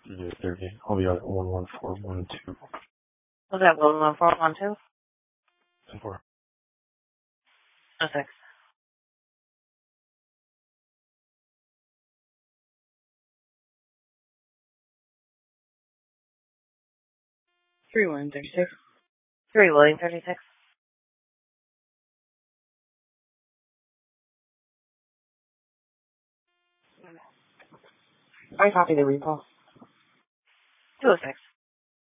30. I'll be at 11412. Was that 11412? 4. 06. Three William 36. 3 William 36. I copy the recall. 206.